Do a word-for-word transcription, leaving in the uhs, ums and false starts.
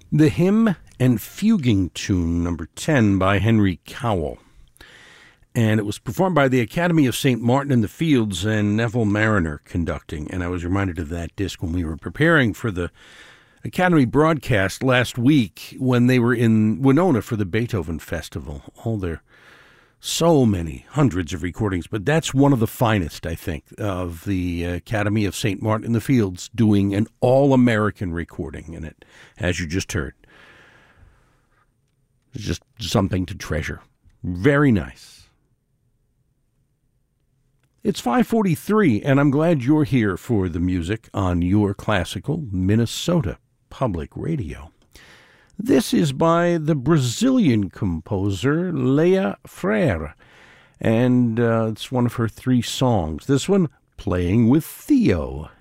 The Hymn and Fuguing Tune, number ten, by Henry Cowell. And it was performed by the Academy of Saint Martin in the Fields and Neville Mariner conducting. And I was reminded of that disc when we were preparing for the Academy broadcast last week when they were in Winona for the Beethoven Festival. All their so many hundreds of recordings, but that's one of the finest, I think, of the Academy of Saint Martin in the Fields doing an all-American recording in it, as you just heard. It's just something to treasure. Very nice. It's five forty-three, and I'm glad you're here for the music on your classical Minnesota Public Radio. This is by the Brazilian composer Leia Freire, and uh, it's one of her three songs. This one, Playing with Theo.